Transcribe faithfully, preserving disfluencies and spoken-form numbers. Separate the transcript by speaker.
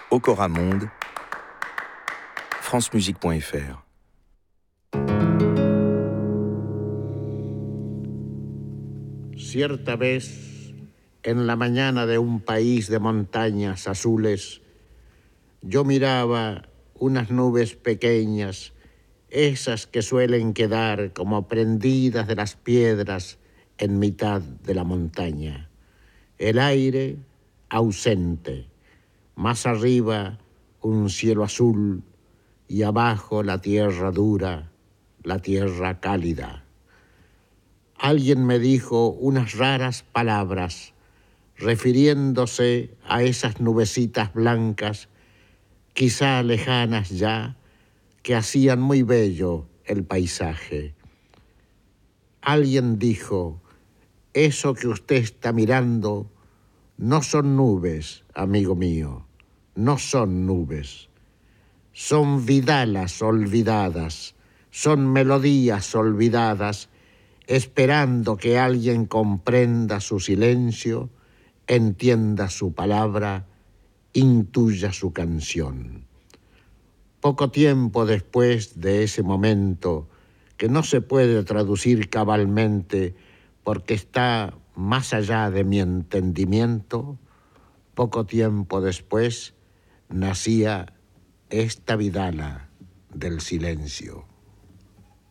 Speaker 1: Okora Monde, francemusique point f r.
Speaker 2: Cierta vez, en la mañana de un país de montañas azules, yo miraba unas nubes pequeñas, esas que suelen quedar como prendidas de las piedras en mitad de la montaña. El aire ausente, más arriba un cielo azul y abajo la tierra dura, la tierra cálida. Alguien me dijo unas raras palabras refiriéndose a esas nubecitas blancas, quizá lejanas ya, que hacían muy bello el paisaje. Alguien dijo, eso que usted está mirando no son nubes, amigo mío, no son nubes. Son vidalas olvidadas, son melodías olvidadas, esperando que alguien comprenda su silencio, entienda su palabra, intuya su canción. Poco tiempo después de ese momento, que no se puede traducir cabalmente porque está más allá de mi entendimiento, poco tiempo después nacía esta vidala del silencio.